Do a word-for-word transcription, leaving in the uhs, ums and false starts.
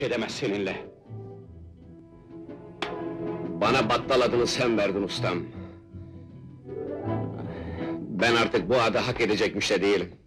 edemez seninle. Bana battal adını sen verdin ustam. Ben artık bu adı hak edecek bir şey değilim.